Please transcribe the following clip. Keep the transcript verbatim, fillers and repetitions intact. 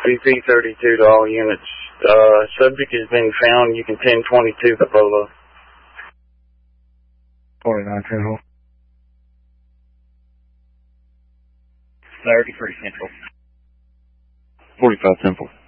B P thirty-two to all units. Uh, subject has been found. You can ten twenty-two the Polo. forty-nine ten hold. thirty-three Central. forty-five Temple.